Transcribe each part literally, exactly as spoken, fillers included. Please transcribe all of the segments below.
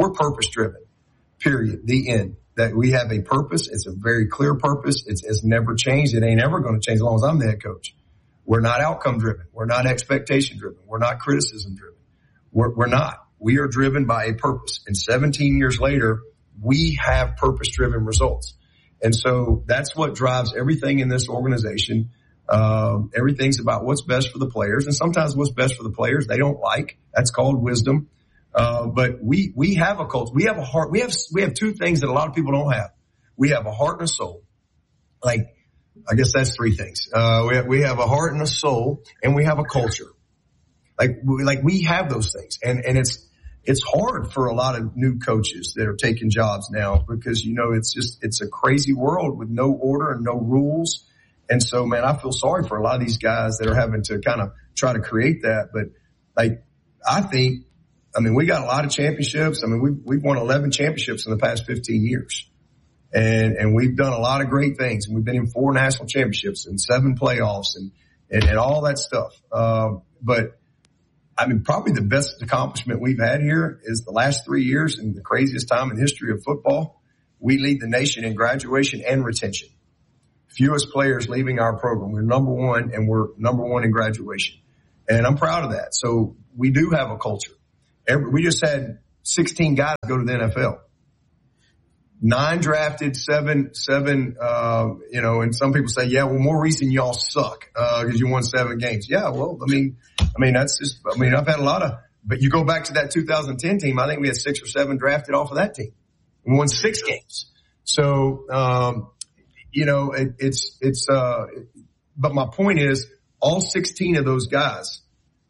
we're purpose driven, period, the end. That we have a purpose. It's a very clear purpose. It's, it's never changed. It ain't ever going to change as long as I'm the head coach. We're not outcome driven. We're not expectation driven. We're not criticism driven. We're, we're not. We are driven by a purpose. And seventeen years later, we have purpose driven results. And so that's what drives everything in this organization. Um, everything's about what's best for the players. And sometimes what's best for the players they don't like. That's called wisdom. Uh, but we, we have a culture. We have a heart. We have, we have two things that a lot of people don't have. We have a heart and a soul. Like, I guess that's three things. Uh, we have, we have a heart and a soul, and we have a culture. Like, we, like we have those things. And, and it's, it's hard for a lot of new coaches that are taking jobs now because, you know, it's just, it's a crazy world with no order and no rules. And so, man, I feel sorry for a lot of these guys that are having to kind of try to create that. But like, I think, I mean, we got a lot of championships. I mean, we've, we've won eleven championships in the past fifteen years. And, and we've done a lot of great things. And we've been in four national championships and seven playoffs and, and, and all that stuff. Um, but I mean, probably the best accomplishment we've had here is the last three years and the craziest time in the history of football. We lead the nation in graduation and retention. Fewest players leaving our program. We're number one and we're number one in graduation. And I'm proud of that. So we do have a culture. Every, we just had sixteen guys go to the N F L. Nine drafted, seven, seven, uh, you know, and some people say, yeah, well, more reason y'all suck, uh, cause you won seven games. Yeah, well, I mean, I mean, that's just, I mean, I've had a lot of, but you go back to that two thousand ten team, I think we had six or seven drafted off of that team. We won six games. So, um, you know, it, it's, it's, uh, but my point is all sixteen of those guys,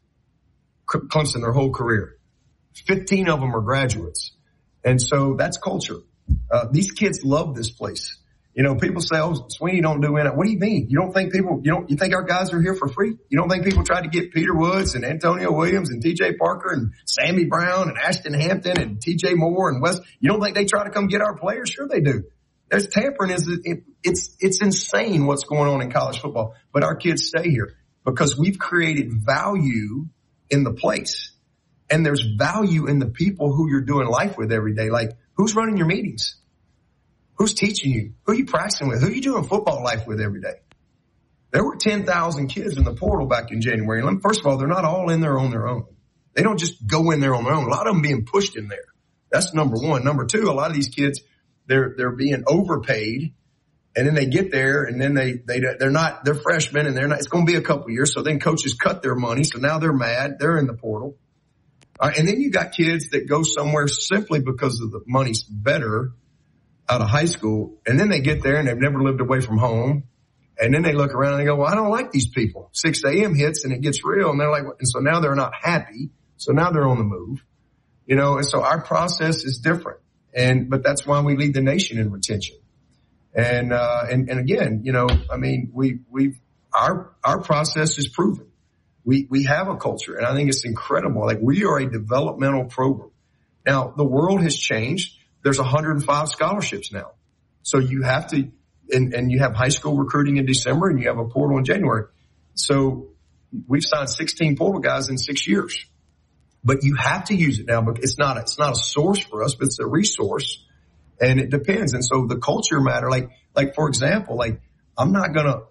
Clemson their whole career. fifteen of them are graduates. And so that's culture. Uh, these kids love this place. You know, people say, oh, Sweeney don't do it. What do you mean? You don't think people, you don't, you think our guys are here for free? You don't think people tried to get Peter Woods and Antonio Williams and T J Parker and Sammy Brown and Ashton Hampton and T J Moore and West? You don't think they try to come get our players? Sure they do. There's tampering is, it, it's, it's insane what's going on in college football, but our kids stay here because we've created value in the place. And there's value in the people who you're doing life with every day. Like, who's running your meetings? Who's teaching you? Who are you practicing with? Who are you doing football life with every day? There were ten thousand kids in the portal back in January. And first of all, they're not all in there on their own. They don't just go in there on their own. A lot of them being pushed in there. That's number one. Number two, a lot of these kids, they're, they're being overpaid. And then they get there and then they, they, they're not, they're freshmen and they're not, it's going to be a couple years. So then coaches cut their money. So now they're mad. They're in the portal. All right, and then you got kids that go somewhere simply because of the money's better out of high school. And then they get there and they've never lived away from home. And then they look around and they go, well, I don't like these people. six a.m. hits and it gets real. And they're like, and so now they're not happy. So now they're on the move, you know, and so our process is different. And, but that's why we lead the nation in retention. And, uh, and, and again, you know, I mean, we, we, our, our process is proven. We, we have a culture and I think it's incredible. Like we are a developmental program. Now the world has changed. There's one hundred five scholarships now. So you have to, and, and you have high school recruiting in December and you have a portal in January. So we've signed sixteen portal guys in six years, but you have to use it now because it's not, a, it's not a source for us, but it's a resource and it depends. And so the culture matter, like, like for example, like I'm not going to,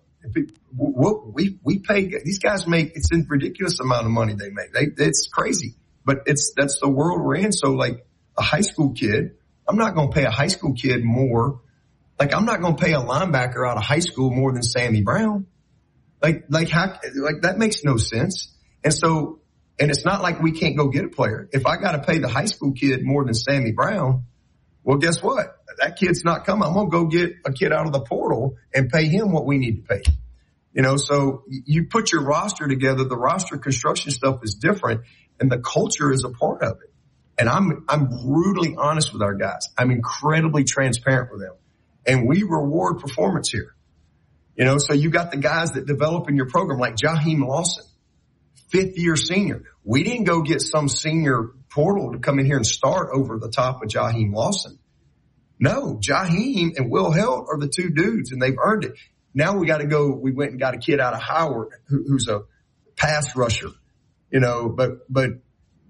We, we pay, these guys make, it's a ridiculous amount of money they make. They, it's crazy, but it's, that's the world we're in. So like a high school kid, I'm not going to pay a high school kid more. Like I'm not going to pay a linebacker out of high school more than Sammy Brown. Like, like how, like that makes no sense. And so, and it's not like we can't go get a player. If I got to pay the high school kid more than Sammy Brown, well, guess what? That kid's not coming. I'm going to go get a kid out of the portal and pay him what we need to pay. You know, so you put your roster together. The roster construction stuff is different and the culture is a part of it. And I'm, I'm brutally honest with our guys. I'm incredibly transparent with them and we reward performance here. You know, so you got the guys that develop in your program like Jaheim Lawson, fifth year senior. We didn't go get some senior portal to come in here and start over the top of Jaheim Lawson. No, Jaheim and Will Helt are the two dudes and they've earned it. Now we got to go. We went and got a kid out of Howard who, who's a pass rusher, you know, but, but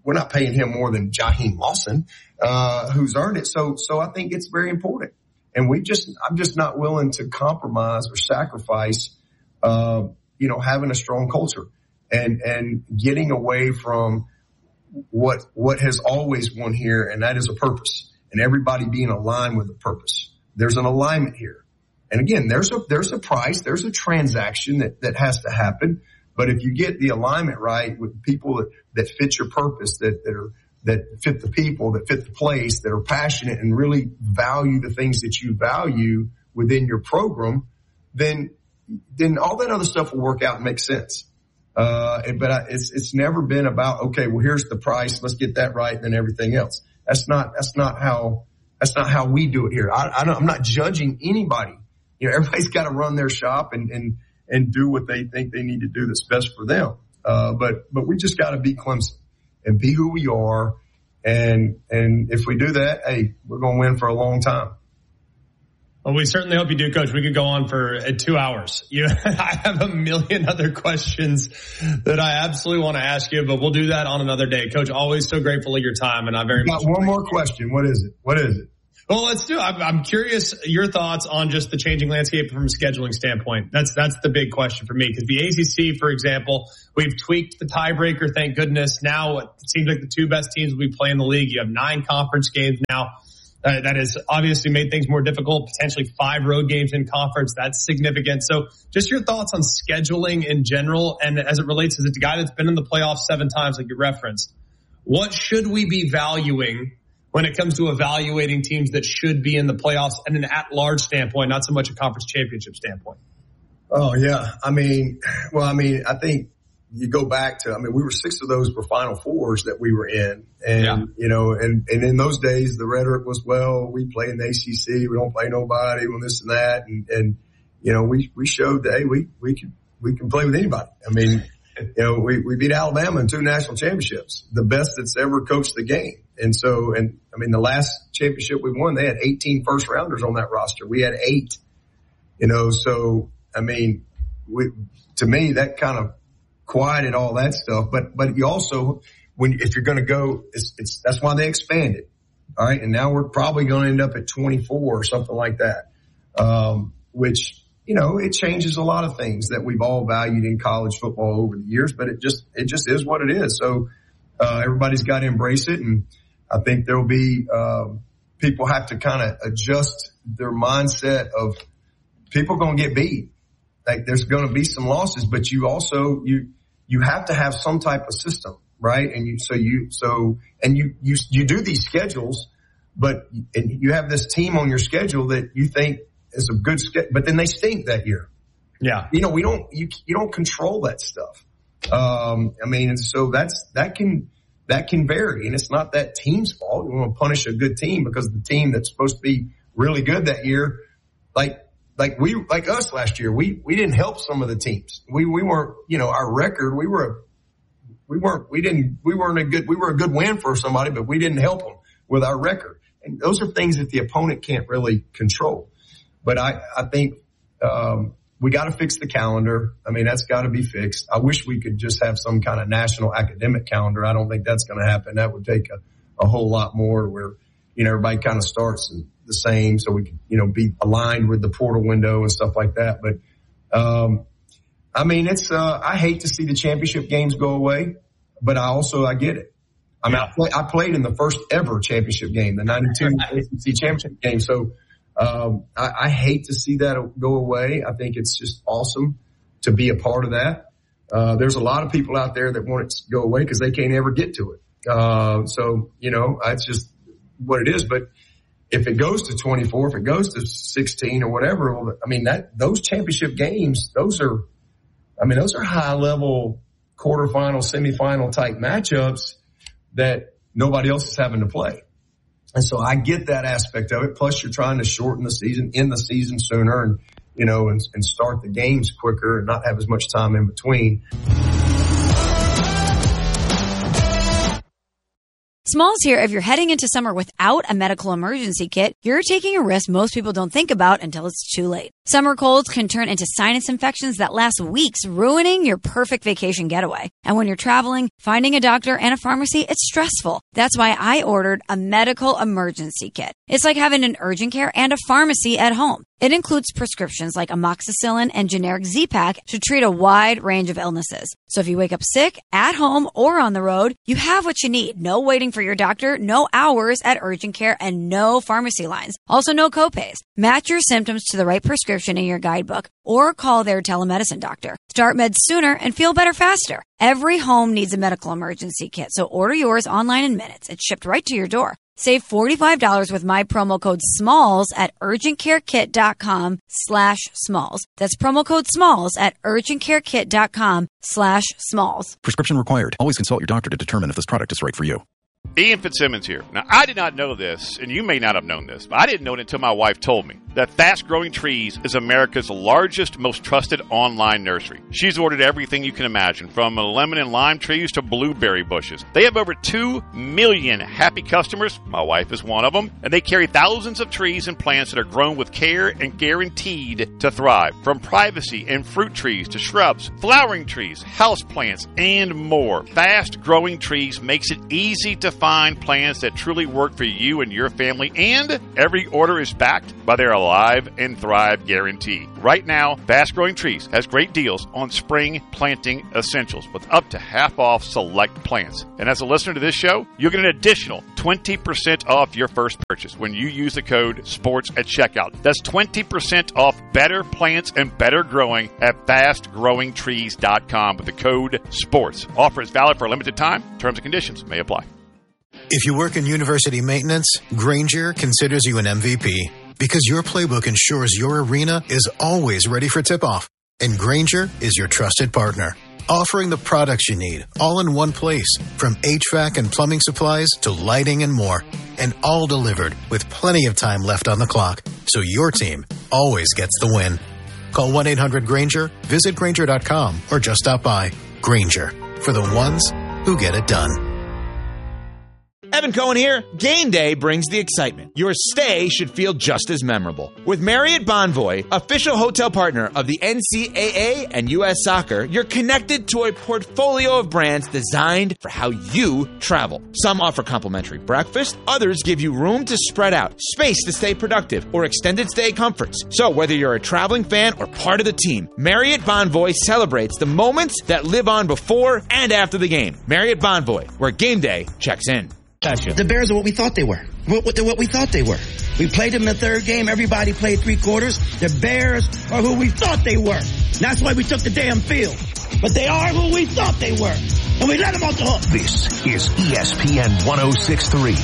we're not paying him more than Jaheim Lawson, uh, who's earned it. So, so I think it's very important. And we just, I'm just not willing to compromise or sacrifice, uh, you know, having a strong culture and, and getting away from what, what has always won here. And that is a purpose and everybody being aligned with a purpose. There's an alignment here. And again, there's a, there's a price, there's a transaction that, that has to happen. But if you get the alignment right with people that, that fit your purpose, that, that are, that fit the people, that fit the place, that are passionate and really value the things that you value within your program, then, then all that other stuff will work out and make sense. Uh, and, but I, it's, it's never been about, okay, well, here's the price. Let's get that right. And then everything else. That's not, that's not how, that's not how we do it here. I, I don't, I'm not judging anybody. You know, everybody's got to run their shop and, and, and do what they think they need to do that's best for them. Uh, but, but we just got to be Clemson and be who we are. And, and if we do that, hey, we're going to win for a long time. Well, we certainly hope you do, Coach. We could go on for uh, two hours. You, I have a million other questions that I absolutely want to ask you, but we'll do that on another day. Coach, always so grateful of your time, and I very much. Got one more question. What is it? What is it? Well, let's do it. I'm, I'm curious your thoughts on just the changing landscape from a scheduling standpoint. That's, that's the big question for me because the A C C, for example, we've tweaked the tiebreaker. Thank goodness. Now it seems like the two best teams will be playing the league. You have nine conference games now. Uh, that has obviously made things more difficult, potentially five road games in conference. That's significant. So just your thoughts on scheduling in general. And as it relates to the guy that's been in the playoffs seven times, like you referenced, what should we be valuing when it comes to evaluating teams that should be in the playoffs and an at-large standpoint, not so much a conference championship standpoint? Oh, yeah. I mean, well, I mean, I think you go back to, I mean, we were six of those were Final Fours that we were in. And, yeah. you know, and, and in those days, the rhetoric was, well, we play in the A C C. We don't play nobody on this and that. And, and, you know, we, we showed that, hey, we, we can, we can play with anybody. I mean, you know, we, we beat Alabama in two national championships, the best that's ever coached the game. And so, and I mean, the last championship we won, they had eighteen first rounders on that roster. We had eight, you know, so, I mean, we, to me, that kind of quieted all that stuff. But, but you also, when, if you're going to go, it's, it's, that's why they expanded. All right. And now we're probably going to end up at twenty-four or something like that. Um, which, you know, it changes a lot of things that we've all valued in college football over the years, but it just, it just is what it is. So, uh, everybody's got to embrace it. And I think there'll be, um, people have to kind of adjust their mindset of people going to get beat. Like there's going to be some losses, but you also, you, you have to have some type of system, right? And you, so you, so, and you, you, you do these schedules, but and you have this team on your schedule that you think is a good schedule, but then they stink that year. Yeah. You know, we don't, you, you don't control that stuff. Um, I mean, and so that's, that can, that can vary and it's not that team's fault. You want to punish a good team because the team that's supposed to be really good that year, like, like we, like us last year, we, we didn't help some of the teams. We, we weren't, you know, our record, we were, we weren't, we didn't, we weren't a good, we were a good win for somebody, but we didn't help them with our record. And those are things that the opponent can't really control. But I, I think, um, we got to fix the calendar. I mean, that's got to be fixed. I wish we could just have some kind of national academic calendar. I don't think that's going to happen. That would take a, a whole lot more where, you know, everybody kind of starts the same so we can, you know, be aligned with the portal window and stuff like that. But, um, I mean, it's, uh, I hate to see the championship games go away, but I also, I get it. I mean, I, play, I played in the first ever championship game, the ninety-two A C C championship game. So, Um, I, I hate to see that go away. I think it's just awesome to be a part of that. Uh, there's a lot of people out there that want it to go away because they can't ever get to it. Uh, so, you know, that's just what it is. But if it goes to twenty-four, if it goes to sixteen or whatever, well, I mean, that, those championship games, those are, I mean, those are high level quarterfinal, semifinal type matchups that nobody else is having to play. And so I get that aspect of it. Plus you're trying to shorten the season, end the season sooner and, you know, and, and start the games quicker and not have as much time in between. Smalls here, if you're heading into summer without a medical emergency kit, you're taking a risk most people don't think about until it's too late. Summer colds can turn into sinus infections that last weeks, ruining your perfect vacation getaway. And when you're traveling, finding a doctor and a pharmacy, it's stressful. That's why I ordered a medical emergency kit. It's like having an urgent care and a pharmacy at home. It includes prescriptions like amoxicillin and generic Z-Pak to treat a wide range of illnesses. So if you wake up sick, at home, or on the road, you have what you need. No waiting for your doctor, no hours at urgent care, and no pharmacy lines. Also, no copays. Match your symptoms to the right prescription in your guidebook or call their telemedicine doctor. Start meds sooner and feel better faster. Every home needs a medical emergency kit, so order yours online in minutes. It's shipped right to your door. Save forty-five dollars with my promo code SMALLS at urgentcarekit.com slash SMALLS. That's promo code SMALLS at urgentcarekit.com slash SMALLS. Prescription required. Always consult your doctor to determine if this product is right for you. Ian Fitzsimmons here. Now, I did not know this, and you may not have known this, but I didn't know it until my wife told me, that Fast Growing Trees is America's largest, most trusted online nursery. She's ordered everything you can imagine, from lemon and lime trees to blueberry bushes. They have over two million happy customers. My wife is one of them. And they carry thousands of trees and plants that are grown with care and guaranteed to thrive. From privacy and fruit trees to shrubs, flowering trees, house plants, and more. Fast Growing Trees makes it easy to find plants that truly work for you and your family, and every order is backed by their Alive and Thrive guarantee. Right now, Fast Growing Trees has great deals on spring planting essentials with up to half off select plants. And as a listener to this show, you'll get an additional twenty percent off your first purchase when you use the code SPORTS at checkout. That's twenty percent off better plants and better growing at fast growing trees dot com with the code SPORTS. Offer is valid for a limited time. Terms and conditions may apply. If you work in university maintenance, Grainger considers you an M V P because your playbook ensures your arena is always ready for tip-off. And Grainger is your trusted partner, offering the products you need all in one place, from H V A C and plumbing supplies to lighting and more, and all delivered with plenty of time left on the clock, so your team always gets the win. Call one eight hundred Grainger, visit Grainger dot com, or just stop by. Grainger, for the ones who get it done. Evan Cohen here. Game day brings the excitement. Your stay should feel just as memorable. With Marriott Bonvoy, official hotel partner of the N C double A and U S Soccer, you're connected to a portfolio of brands designed for how you travel. Some offer complimentary breakfast, others give you room to spread out, space to stay productive, or extended stay comforts. So whether you're a traveling fan or part of the team, Marriott Bonvoy celebrates the moments that live on before and after the game. Marriott Bonvoy, where game day checks in. The Bears are what we thought they were. What, what, what we thought they were. We played them in the third game. Everybody played three quarters. The Bears are who we thought they were. And that's why we took the damn field. But they are who we thought they were. And we let them off the hook. This is E S P N ten sixty-three.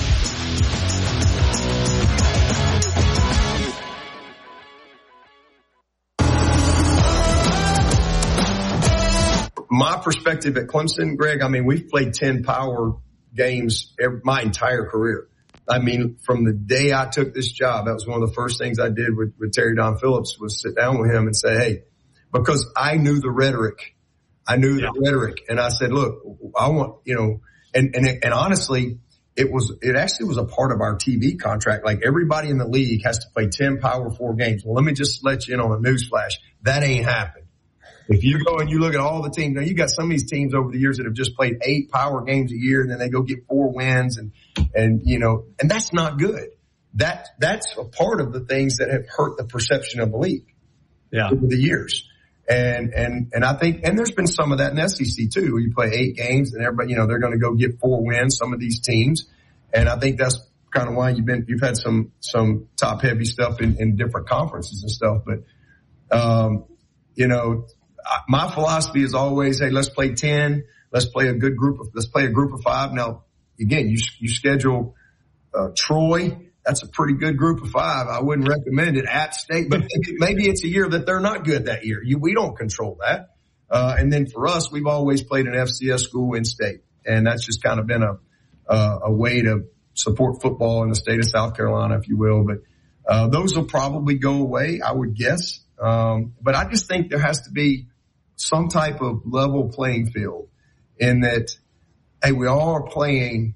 My perspective at Clemson, Greg, I mean, we've played ten power games every, my entire career. I mean, from the day I took this job, that was one of the first things I did with, with Terry Don Phillips was sit down with him and say, hey, because I knew the rhetoric. I knew yeah. the rhetoric. And I said, look, I want, you know, and, and, and honestly, it was, it actually was a part of our T V contract. Like everybody in the league has to play ten Power Four games. Well, let me just let you in on a newsflash. That ain't happened. If you go and you look at all the teams, now you got some of these teams over the years that have just played eight power games a year and then they go get four wins and, and, you know, and that's not good. That, that's a part of the things that have hurt the perception of the league yeah. over the years. And, and, and I think, and there's been some of that in the S E C too, where you play eight games and everybody, you know, they're going to go get four wins, some of these teams. And I think that's kind of why you've been, you've had some, some top heavy stuff in, in different conferences and stuff. But, um, you know, my philosophy is always, hey, let's play ten. Let's play a good group of, let's play a group of five. Now, again, you, you schedule, uh, Troy. That's a pretty good group of five. I wouldn't recommend it at State, but maybe, maybe it's a year that they're not good that year. You, we don't control that. Uh, and then for us, we've always played an F C S school in State. And that's just kind of been a, uh, a way to support football in the state of South Carolina, if you will. But, uh, those will probably go away, I would guess. Um, but I just think there has to be some type of level playing field in that, hey, we all are playing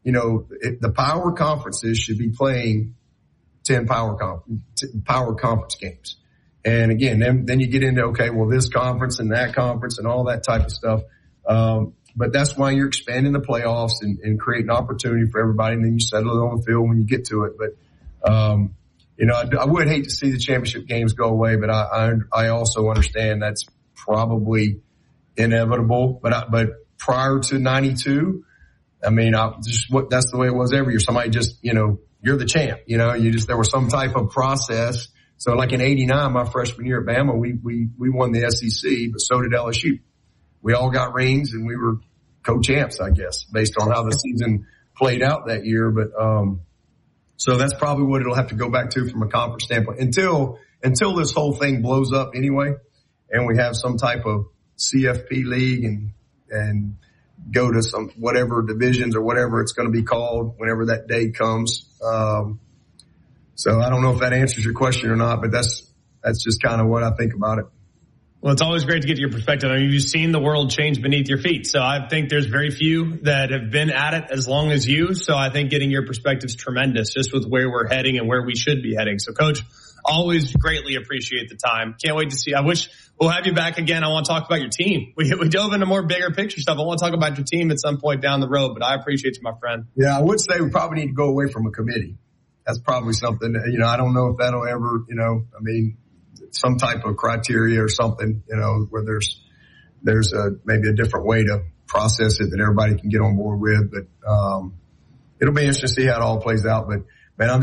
you know, it, the power conferences should be playing ten power con- power conference games. And again, then, then you get into, okay, well, this conference and that conference and all that type of stuff. Um, but that's why you're expanding the playoffs and, and creating opportunity for everybody. And then you settle it on the field when you get to it. But, um, you know, I, I would hate to see the championship games go away, but I, I, I also understand that's probably inevitable. But, I, but prior to ninety-two, I mean, I just what, that's the way it was every year. Somebody just, you know, you're the champ, you know, you just, there was some type of process. So like in eighty-nine, my freshman year at Bama, we, we, we won the S E C, but so did L S U. We all got rings and we were co-champs, I guess, based on how the season played out that year. But, um, so that's probably what it'll have to go back to from a conference standpoint until, until this whole thing blows up anyway. And we have some type of C F P league and, and go to some, whatever divisions or whatever it's going to be called whenever that day comes. Um, So I don't know if that answers your question or not, but that's that's just kind of what I think about it. Well, it's always great to get your perspective. I mean, you've seen the world change beneath your feet. So I think there's very few that have been at it as long as you. So I think getting your perspective is tremendous just with where we're heading and where we should be heading. So, Coach, always greatly appreciate the time. Can't wait to see. I wish we'll have you back again. I want to talk about your team. We, we dove into more bigger picture stuff. I want to talk about your team at some point down the road, but I appreciate you, my friend. Yeah, I would say we probably need to go away from a committee. That's probably something that, you know, I don't know if that'll ever, you know, I mean, some type of criteria or something, you know, where there's, there's a, maybe a different way to process it that everybody can get on board with. But, um, it'll be interesting to see how it all plays out. But man, I'm